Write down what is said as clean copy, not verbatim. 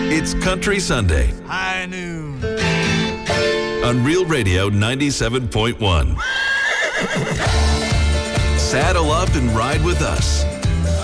It's Country Sunday High noon. on Real Radio 97.1. Saddle up and ride with us